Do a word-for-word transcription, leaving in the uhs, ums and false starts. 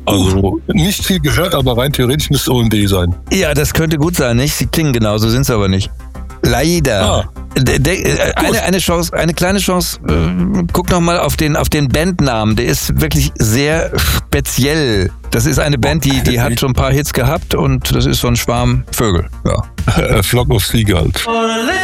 Also nicht viel gehört, aber rein theoretisch müsste O M D sein. Ja, das könnte gut sein, nicht? Sie klingen genauso, sind sie aber nicht. Leider. Ah. De, de, eine, eine Chance, eine kleine Chance. Äh, guck noch mal auf den, auf den Bandnamen. Der ist wirklich sehr speziell. Das ist eine Band, die, die hat schon ein paar Hits gehabt und das ist so ein Schwarm Vögel. Ja. Flock of Seagulls.